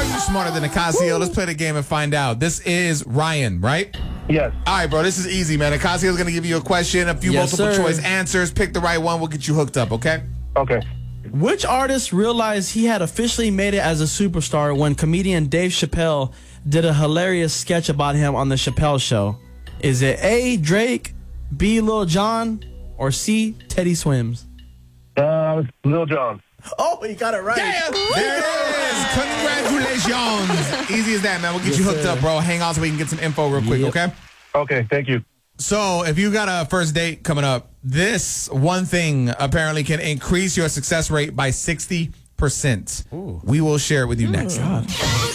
you're smarter than Ocasio. Let's play the game and find out. This is Ryan, right? Yes. All right, bro. This is easy, man. Ocasio's going to give you a question, a few multiple choice answers. Pick the right one. We'll get you hooked up, okay? Okay. Which artist realized he had officially made it as a superstar when comedian Dave Chappelle did a hilarious sketch about him on The Chappelle Show? Is it A, Drake, B, Lil Jon, or C, Teddy Swims? Lil Jon. Oh, you got it right. Damn! There it is. Congratulations. Easy as that, man. We'll get you hooked up, bro. Hang on so we can get some info real quick, okay? Okay, thank you. So if you got a first date coming up, this one thing apparently can increase your success rate by 60%. We will share it with you next.